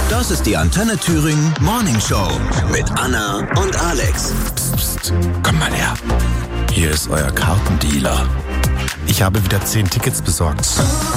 Das ist die Antenne Thüringen Morning Show mit Anna und Alex. Psst, psst, komm mal her. Hier ist euer Kartendealer. Ich habe wieder 10 Tickets besorgt.